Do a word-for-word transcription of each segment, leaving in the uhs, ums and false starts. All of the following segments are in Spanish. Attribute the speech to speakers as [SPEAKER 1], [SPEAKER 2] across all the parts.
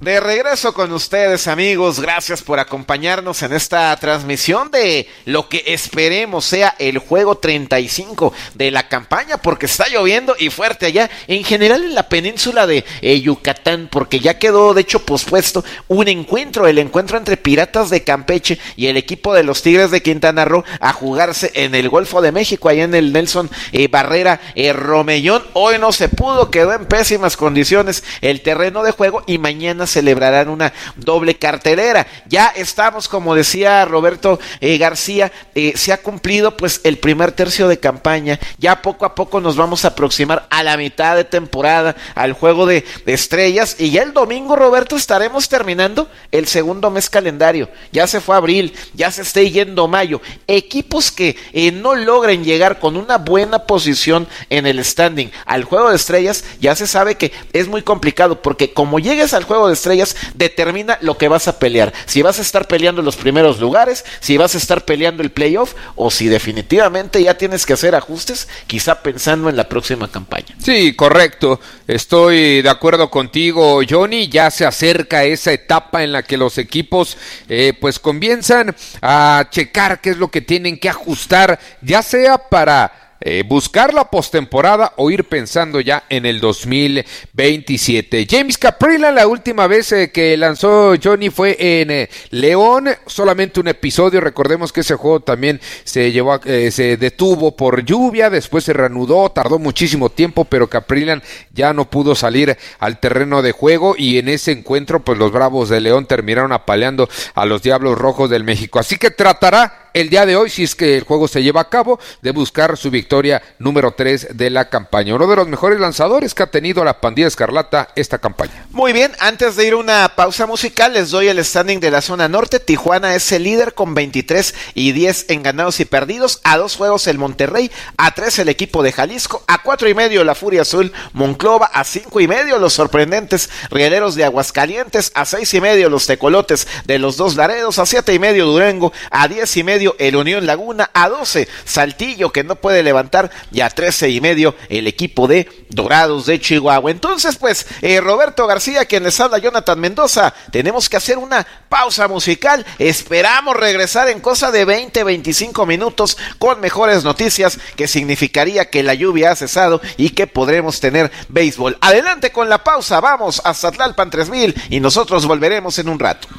[SPEAKER 1] De regreso con ustedes, amigos, gracias por acompañarnos en esta transmisión de lo que esperemos sea el juego treinta y cinco de la campaña, porque está lloviendo y fuerte allá, en general en la península de eh, Yucatán, porque ya quedó de hecho pospuesto un encuentro, el encuentro entre Piratas de Campeche y el equipo de los Tigres de Quintana Roo a jugarse en el Golfo de México, allá en el Nelson eh, Barrera eh, Romellón. Hoy no se pudo, quedó en pésimas condiciones el terreno de juego y mañana celebrarán una doble cartelera. Ya estamos, como decía Roberto eh, García, eh, se ha cumplido pues el primer tercio de campaña, ya poco a poco nos vamos a aproximar a la mitad de temporada, al juego de, de estrellas, y ya el domingo, Roberto, estaremos terminando el segundo mes calendario. Ya se fue abril, ya se está yendo mayo. Equipos que eh, no logren llegar con una buena posición en el standing al juego de estrellas, ya se sabe que es muy complicado, porque como llegues al juego de estrellas, determina lo que vas a pelear, si vas a estar peleando los primeros lugares, si vas a estar peleando el playoff, o si definitivamente ya tienes que hacer ajustes, quizá pensando en la próxima campaña.
[SPEAKER 2] Sí, correcto, estoy de acuerdo contigo, Johnny. Ya se acerca esa etapa en la que los equipos eh, pues comienzan a checar qué es lo que tienen que ajustar, ya sea para Eh, buscar la postemporada o ir pensando ya en el dos mil veintisiete. James Kaprielian, la última vez eh, que lanzó Johnny fue en eh, León, solamente un episodio. Recordemos que ese juego también se llevó a, eh, se detuvo por lluvia, después se reanudó, tardó muchísimo tiempo, pero Kaprielian ya no pudo salir al terreno de juego, y en ese encuentro pues los Bravos de León terminaron apaleando a los Diablos Rojos del México. Así que tratará el día de hoy, si es que el juego se lleva a cabo, de buscar su victoria número tres de la campaña. Uno de los mejores lanzadores que ha tenido la Pandilla Escarlata esta campaña.
[SPEAKER 1] Muy bien, antes de ir a una pausa musical, les doy el standing de la zona norte. Tijuana es el líder con veintitrés y diez en ganados y perdidos. A dos juegos el Monterrey, a tres el equipo de Jalisco, a cuatro y medio la Furia Azul Monclova, a cinco y medio los sorprendentes Rieleros de Aguascalientes, a seis y medio los Tecolotes de los Dos Laredos, a siete y medio Durango, a diez y medio el Unión Laguna, a doce Saltillo, que no puede levantar, y a trece y medio el equipo de Dorados de Chihuahua. Entonces pues eh, Roberto García, quien les habla, Jonathan Mendoza, tenemos que hacer una pausa musical. Esperamos regresar en cosa de veinte a veinticinco minutos con mejores noticias, que significaría que la lluvia ha cesado y que podremos tener béisbol. Adelante con la pausa, vamos hasta Tlalpan tres mil y nosotros volveremos en un rato.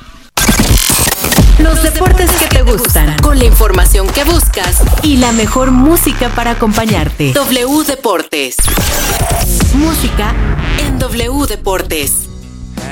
[SPEAKER 3] Los deportes que te gustan, con la información que buscas y la mejor música para acompañarte. W Deportes. Música en W Deportes.